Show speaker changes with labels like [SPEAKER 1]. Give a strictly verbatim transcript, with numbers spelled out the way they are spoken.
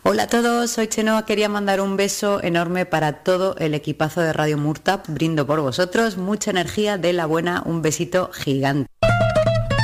[SPEAKER 1] Hola a todos, soy Chenoa, quería mandar un beso enorme para todo el equipazo de Radio Murta, brindo por vosotros, mucha energía de la buena, un besito gigante.